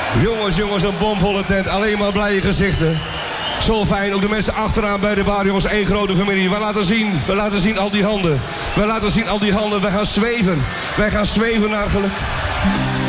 Jongens, een bomvolle tent. Alleen maar blije gezichten. Zo fijn. Ook de mensen achteraan bij de bar, jongens. Één grote familie. We laten zien al die handen. We gaan zweven. Wij gaan zweven naar geluk.